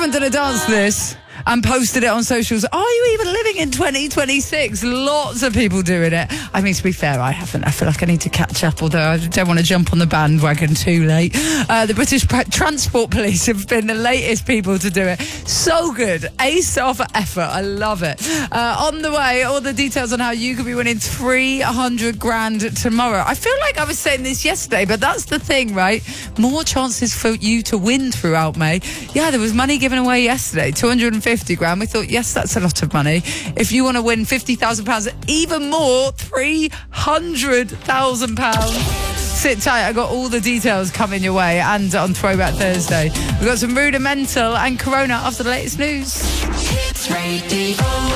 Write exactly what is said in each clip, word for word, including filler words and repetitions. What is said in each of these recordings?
haven't done a dance to this and posted it on socials, are you even living in twenty twenty-six? Lots of people doing it. I mean, to be fair, I haven't. I feel like I need to catch up, although I don't want to jump on the bandwagon too late. Uh, the British Transport Police have been the latest people to do it. So good. Ace off effort. I love it. Uh, on the way, all the details on how you could be winning three hundred grand tomorrow. I feel like I was saying this yesterday, but that's the thing, right? More chances for you to win throughout May. Yeah, there was money given away yesterday, two hundred fifty grand. We thought, yes, that's a lot of money. If you want to win fifty thousand pounds, even more, three hundred thousand pounds. Sit tight, I got all the details coming your way, and on Throwback Thursday. We've got some Rudimental and Corona after the latest news. Hits Radio.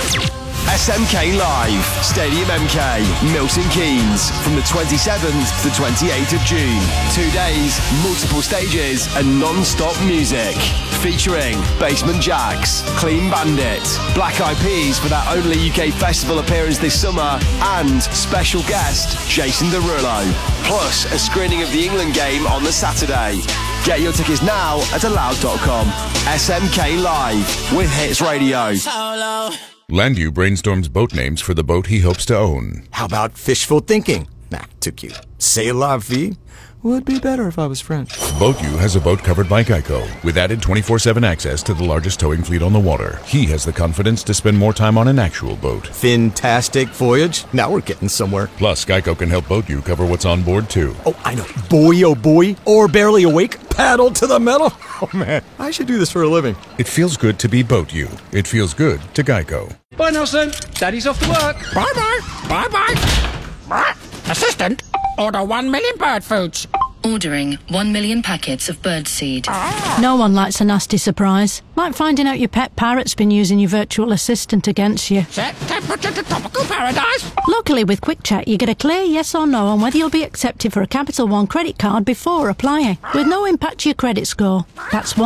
S M K Live, Stadium M K, Milton Keynes, from the twenty-seventh to the twenty-eighth of June. Two days, multiple stages, and non-stop music. Featuring Basement Jaxx, Clean Bandit, Black Eyed Peas for their only U K festival appearance this summer, and special guest Jason Derulo. Plus, a screening of the England game on the Saturday. Get your tickets now at aloud dot com. S M K Live with Hits Radio. Solo. Landu brainstorms boat names for the boat he hopes to own. How about Fishful Thinking? Nah, too cute. C'est la vie? Would be better if I was French. BoatU has a boat covered by Geico, with added twenty-four seven access to the largest towing fleet on the water. He has the confidence to spend more time on an actual boat. Fantastic voyage. Now we're getting somewhere. Plus, Geico can help BoatU cover what's on board, too. Oh, I know. Boy, oh boy. Or barely awake. Paddle to the metal. Oh, man. I should do this for a living. It feels good to be BoatU. It feels good to Geico. Bye, Nelson. Daddy's off to work. Bye-bye. Bye-bye. Assistant, order one million bird foods. Ordering one million packets of birdseed. No one likes a nasty surprise. Like finding out your pet parrot's been using your virtual assistant against you. Set temperature to tropical paradise. Luckily, with Quick Check, you get a clear yes or no on whether you'll be accepted for a Capital One credit card before applying, with no impact to your credit score. That's one